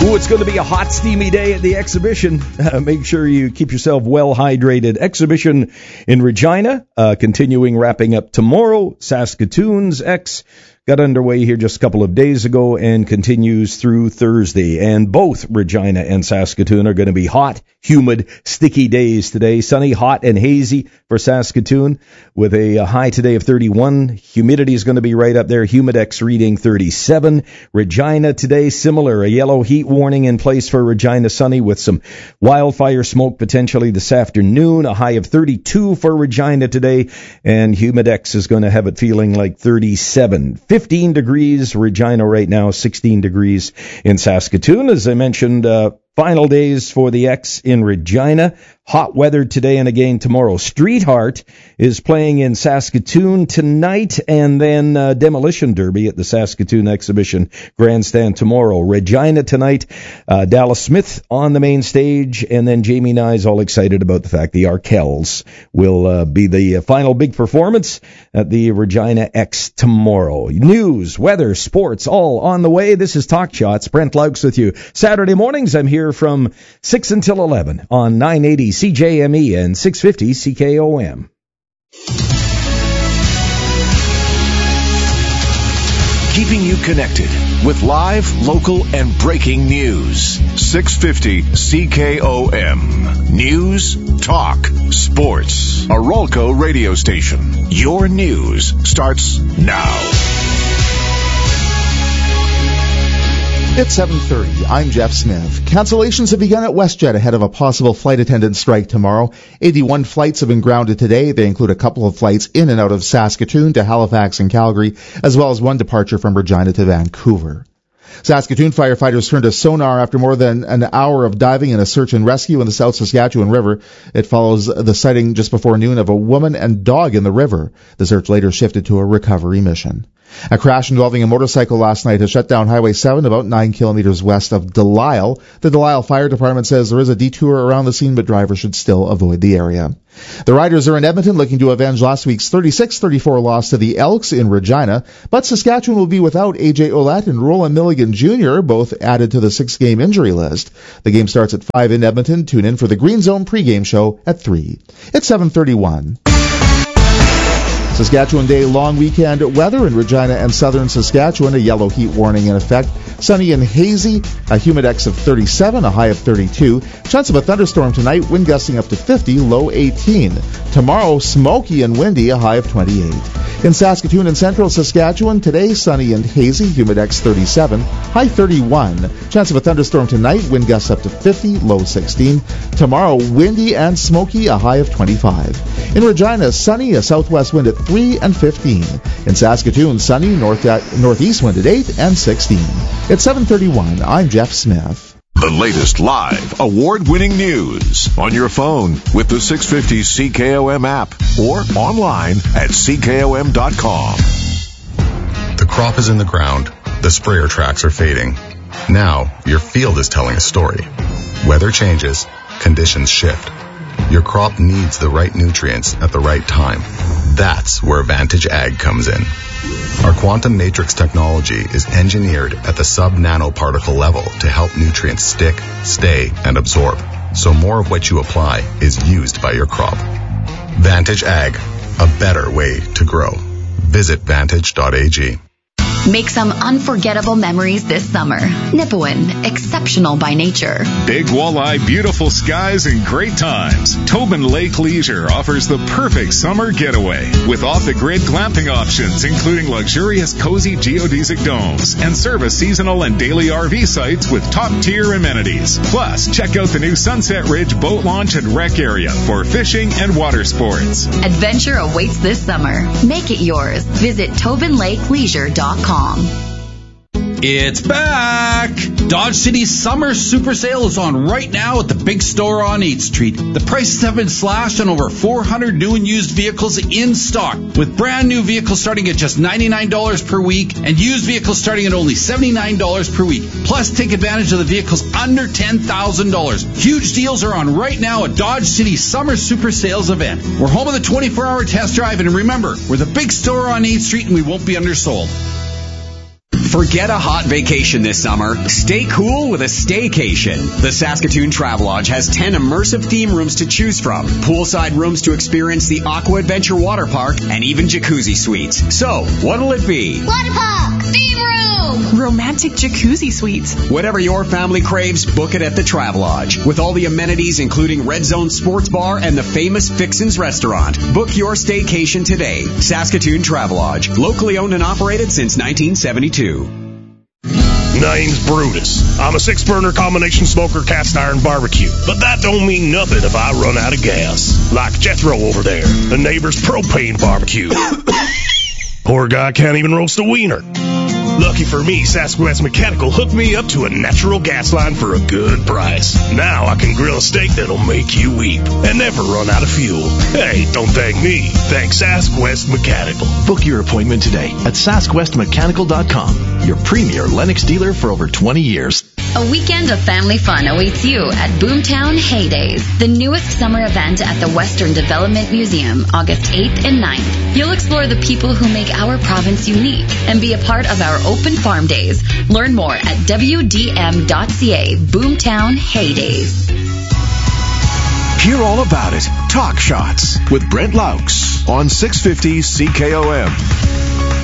Ooh, it's going to be a hot, steamy day at the exhibition. Make sure you keep yourself well hydrated. Exhibition in Regina, continuing, wrapping up tomorrow. Saskatoon's X got underway here just a couple of days ago and continues through Thursday. And both Regina and Saskatoon are going to be hot, humid, sticky days today. Sunny, hot, and hazy for Saskatoon with a high today of 31. Humidity is going to be right up there. Humidex reading 37. Regina today, similar. A yellow heat warning in place for Regina, sunny with some wildfire smoke potentially this afternoon. A high of 32 for Regina today. And Humidex is going to have it feeling like 37. 15 degrees Regina right now, 16 degrees in Saskatoon. As I mentioned, final days for the X in Regina. Hot weather today and again tomorrow. Streetheart is playing in Saskatoon tonight, and then Demolition Derby at the Saskatoon Exhibition Grandstand tomorrow. Regina tonight, Dallas Smith on the main stage, and then Jamie Nye's all excited about the fact the Arkells will be the final big performance at the Regina X tomorrow. News, weather, sports, all on the way. This is Talk Shots. Brent Laux with you. Saturday mornings, I'm here from 6 until 11 on 980 CJME and 650 CKOM. Keeping you connected with live, local, and breaking news. 650 CKOM. News, talk, sports. A Rolco radio station. Your news starts now. It's 7:30. I'm Jeff Smith. Cancellations have begun at WestJet ahead of a possible flight attendant strike tomorrow. 81 flights have been grounded today. They include a couple of flights in and out of Saskatoon to Halifax and Calgary, as well as one departure from Regina to Vancouver. Saskatoon firefighters turned to sonar after more than an hour of diving in a search and rescue in the South Saskatchewan River. It follows the sighting just before noon of a woman and dog in the river. The search later shifted to a recovery mission. A crash involving a motorcycle last night has shut down Highway 7 about 9 kilometers west of Delisle. The Delisle Fire Department says there is a detour around the scene, but drivers should still avoid the area. The Riders are in Edmonton looking to avenge last week's 36-34 loss to the Elks in Regina, but Saskatchewan will be without A.J. Ouellette and Roland Milligan Jr., both added to the 6-game injury list. The game starts at 5 in Edmonton. Tune in for the Green Zone pregame show at 3. It's 7:31. Saskatchewan Day long weekend weather in Regina and southern Saskatchewan. A yellow heat warning in effect. Sunny and hazy. A humidex of 37, a high of 32. Chance of a thunderstorm tonight. Wind gusting up to 50, low 18. Tomorrow, smoky and windy, a high of 28. In Saskatoon and central Saskatchewan, today sunny and hazy. Humidex 37, high 31. Chance of a thunderstorm tonight. Wind gusts up to 50, low 16. Tomorrow, windy and smoky, a high of 25. In Regina, sunny, a southwest wind at 3 and 15. In Saskatoon, sunny, northeast wind at 8 and 16. It's 7:31. I'm Jeff Smith. The latest live, award-winning news on your phone with the 650 CKOM app or online at CKOM.com. The crop is in the ground. The sprayer tracks are fading. Now, your field is telling a story. Weather changes. Conditions shift. Your crop needs the right nutrients at the right time. That's where Vantage Ag comes in. Our Quantum Matrix technology is engineered at the sub-nanoparticle level to help nutrients stick, stay, and absorb, so more of what you apply is used by your crop. Vantage Ag, a better way to grow. Visit vantage.ag. Make some unforgettable memories this summer. Nipawin, exceptional by nature. Big walleye, beautiful skies, and great times. Tobin Lake Leisure offers the perfect summer getaway with off-the-grid glamping options, including luxurious, cozy geodesic domes and service seasonal and daily RV sites with top-tier amenities. Plus, check out the new Sunset Ridge boat launch and rec area for fishing and water sports. Adventure awaits this summer. Make it yours. Visit TobinLakeLeisure.com. It's back! Dodge City's summer super sale is on right now at the big store on 8th Street. The prices have been slashed on over 400 new and used vehicles in stock, with brand new vehicles starting at just $99 per week and used vehicles starting at only $79 per week. Plus, take advantage of the vehicles under $10,000. Huge deals are on right now at Dodge City's summer super sales event. We're home of the 24-hour test drive, and remember, we're the big store on 8th Street and we won't be undersold. Forget a hot vacation this summer. Stay cool with a staycation. The Saskatoon Travelodge has 10 immersive theme rooms to choose from, poolside rooms to experience the Aqua Adventure Water Park, and even jacuzzi suites. So, what'll it be? Water park! Theme room! Romantic jacuzzi suites. Whatever your family craves, book it at the Travelodge. With all the amenities including Red Zone Sports Bar and the famous Fixin's Restaurant. Book your staycation today. Saskatoon Travelodge. Locally owned and operated since 1972. Name's Brutus. I'm a 6-burner combination smoker cast iron barbecue. But that don't mean nothing if I run out of gas. Like Jethro over there, the neighbor's propane barbecue. Poor guy can't even roast a wiener. Lucky for me, Sasquatch Mechanical hooked me up to a natural gas line for a good price. Now I can grill a steak that'll make you weep and never run out of fuel. Hey, don't thank me. Thank Sasquatch Mechanical. Book your appointment today at SasquatchMechanical.com, your premier Lennox dealer for over 20 years. A weekend of family fun awaits you at Boomtown Heydays, the newest summer event at the Western Development Museum, August 8th and 9th. You'll explore the people who make our province unique and be a part of our open farm days. Learn more at WDM.ca. Boomtown Heydays. Hear all about it. Talk Shots with Brent Laux on 650 CKOM.